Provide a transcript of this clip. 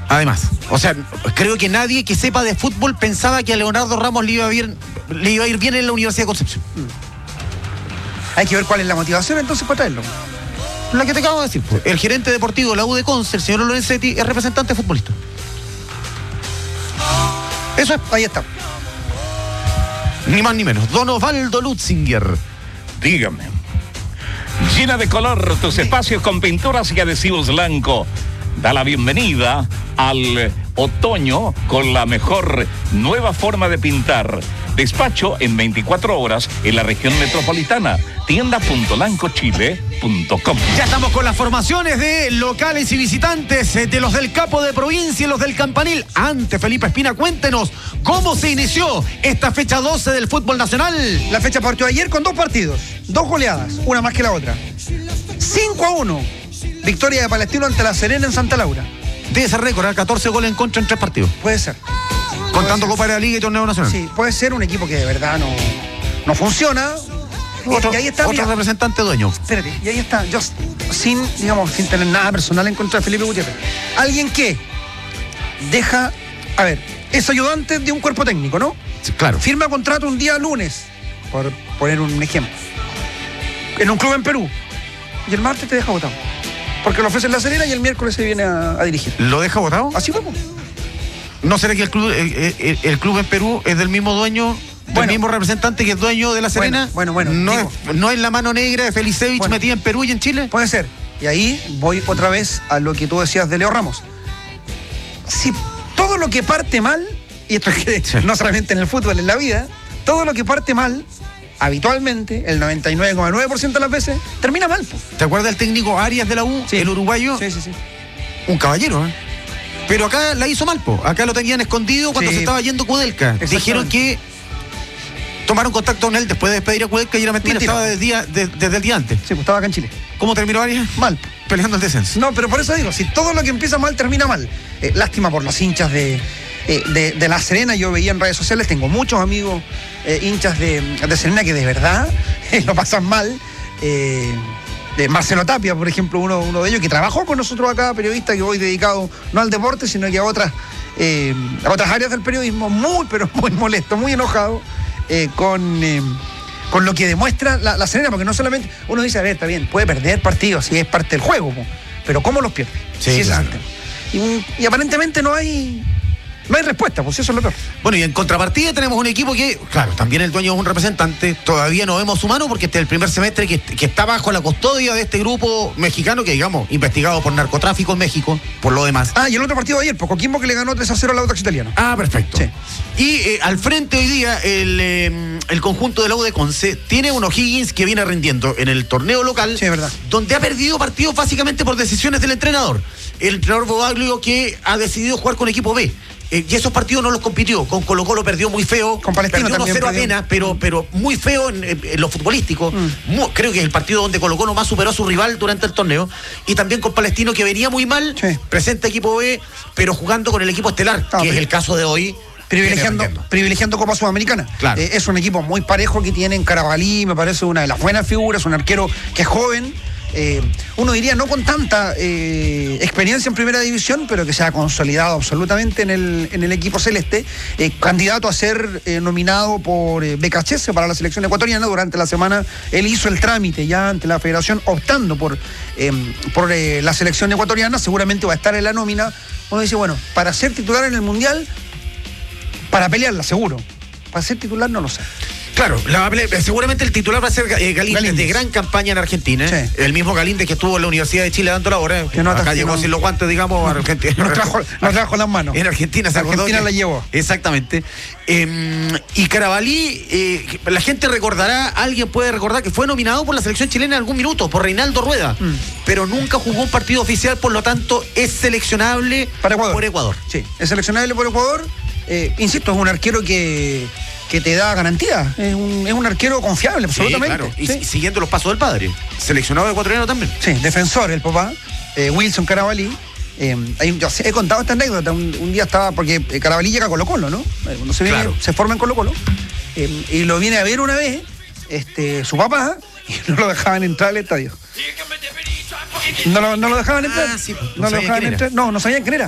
Además, o sea, creo que nadie que sepa de fútbol pensaba que a Leonardo Ramos le iba a ir bien en la Universidad de Concepción. Hay que ver cuál es la motivación entonces para traerlo. La que te acabo de decir, pues. El gerente deportivo de la U de Conce, el señor Lorenzetti, es representante futbolista. Eso es, ahí está. Ni más ni menos. Don Osvaldo Lutzinger. Dígame. Llena de color tus espacios con pinturas y adhesivos blanco. Da la bienvenida al otoño con la mejor nueva forma de pintar. Despacho en 24 horas en la región metropolitana. Tienda.lancochile.com. Ya estamos con las formaciones de locales y visitantes, de los del Capo de Provincia y los del Campanil. Antes, Felipe Espina, cuéntenos cómo se inició esta fecha 12 del fútbol nacional. La fecha partió ayer con 2 partidos, 2 goleadas, una más que la otra. 5-1, victoria de Palestino ante La Serena en Santa Laura. De ese récord, 14 goles en contra en 3 partidos. Puede ser. Contando Copa de la Liga y Torneo Nacional. Sí, puede ser un equipo que de verdad no funciona. Otro, y ahí está, otro representante dueño. Espérate, y ahí está, yo sin tener nada personal en contra de Felipe Gutiérrez. Alguien que deja, es ayudante de un cuerpo técnico, ¿no? Sí, claro. Firma contrato un día lunes, por poner un ejemplo, en un club en Perú. Y el martes te deja votado. Porque lo ofrece en La Serena y el miércoles se viene a dirigir. ¿Lo deja votado? Así fue. ¿No será que el club en Perú es del mismo dueño, del mismo representante que es dueño de La Serena? Bueno. ¿No es la mano negra de Felicevich metida en Perú y en Chile? Puede ser. Y ahí voy otra vez a lo que tú decías de Leo Ramos. Si todo lo que parte mal, y esto es que no solamente en el fútbol, en la vida, todo lo que parte mal, habitualmente, el 99,9% de las veces, termina mal. ¿Te acuerdas del técnico Arias de la U, el uruguayo? Sí. Un caballero, ¿eh? Pero acá la hizo mal, acá lo tenían escondido cuando se estaba yendo Kudelka. Dijeron que tomaron contacto con él después de despedir a Kudelka y era mentira. Estaba desde el día antes. Sí, pues estaba acá en Chile. ¿Cómo terminó Arias? Mal. Peleando el descenso. No, pero por eso digo, si todo lo que empieza mal termina mal. Lástima por los hinchas de La Serena. Yo veía en redes sociales, tengo muchos amigos hinchas de Serena que de verdad lo pasan mal. De Marcelo Tapia, por ejemplo, uno de ellos que trabajó con nosotros acá, periodista que hoy dedicado no al deporte, sino que a otras áreas del periodismo, pero muy molesto, muy enojado con lo que demuestra la Serena, porque no solamente uno dice, está bien, puede perder partidos, si es parte del juego, pero ¿cómo los pierde? Sí, claro. Y aparentemente no hay respuesta, pues eso es lo peor. Bueno, y en contrapartida tenemos un equipo que, claro, también el dueño es un representante, todavía no vemos su mano porque este es el primer semestre que está bajo la custodia de este grupo mexicano que, digamos, investigado por narcotráfico en México, por lo demás. Y el otro partido de ayer, Coquimbo que le ganó 3-0 al Audax Italiano. Perfecto. Sí. Y al frente hoy día el conjunto de la U de Conce tiene un O'Higgins que viene rindiendo en el torneo local, sí, es verdad, donde ha perdido partidos básicamente por decisiones del entrenador. El entrenador Bobaglio que ha decidido jugar con equipo B. Y esos partidos no los compitió. Con Colo-Colo perdió muy feo. Con Palestino perdió también 1-0 apenas, pero muy feo en lo futbolístico. Creo que es el partido donde Colo-Colo más superó a su rival durante el torneo. Y también con Palestino, que venía muy mal, presenta equipo B, pero jugando con el equipo estelar, que es el caso de hoy. Privilegiando Copa Sudamericana. Claro. Es un equipo muy parejo que tiene en Carabalí, me parece una de las buenas figuras, un arquero que es joven. Uno diría no con tanta experiencia en primera división, pero que se ha consolidado absolutamente en el equipo celeste, candidato a ser nominado por Becachese para la selección ecuatoriana. Durante la semana él hizo el trámite ya ante la federación optando por la selección ecuatoriana. Seguramente va a estar en la nómina. Uno dice, bueno, para ser titular en el Mundial, para pelearla seguro, para ser titular no lo sé. Claro, seguramente el titular va a ser Galíndez, de gran campaña en Argentina. Sí. El mismo Galíndez que estuvo en la Universidad de Chile dando la hora. Acá llegó sin los guantes, digamos, a Argentina. Nos trajo las manos. En Argentina se acordó. Argentina la llevó. Exactamente. Y Carabalí, la gente recordará, alguien puede recordar que fue nominado por la selección chilena en algún minuto, por Reinaldo Rueda, pero nunca jugó un partido oficial, por lo tanto es seleccionable por Ecuador. Sí, es seleccionable por Ecuador. Insisto, es un arquero que te da garantía. Es un arquero confiable, absolutamente. Claro. Y siguiendo los pasos del padre. Seleccionado ecuatoriano también. Sí, defensor, el papá. Wilson Carabalí. Yo he contado esta anécdota. Un día estaba, porque Carabalí llega a Colo-Colo, ¿no? Cuando se forma en Colo-Colo. Y lo viene a ver una vez su papá, y no lo dejaban entrar al estadio. No lo dejaban entrar. Sí, no sabían quién era. No sabían quién era.